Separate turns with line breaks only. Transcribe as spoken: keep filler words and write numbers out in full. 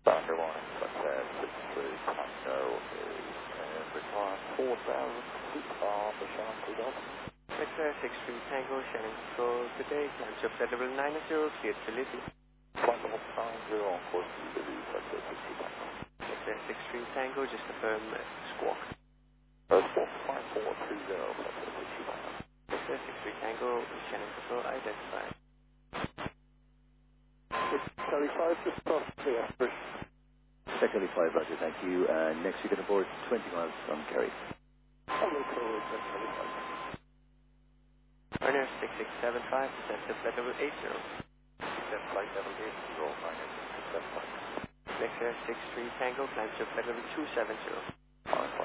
Thunder one, but uh, six three Tango is uh, require four thousand feet on the Shannon two Delta.
Vector six three Tango, Shannon Control, good day, climb to flight level nine zero, cleared for Lizzie.
Flight level nine zero on course to Lizzie, Vector six three Tango.
Vector six three Tango, just confirm uh, squawk.
Uh, squawk five four two zero, Vector six three Tango.
Vector six three Tango, Shannon Control identified.
Charlie five, just off clear.
Charlie five, Roger, thank you. Uh, next you get aboard twenty miles from Kerry.
Hello, Charlie five.
Runner six six seven five, descend to flight level eight zero.
Descend flight level eight zero, minus six seven five.
Vector six three Tango, climb to flight level two seven zero.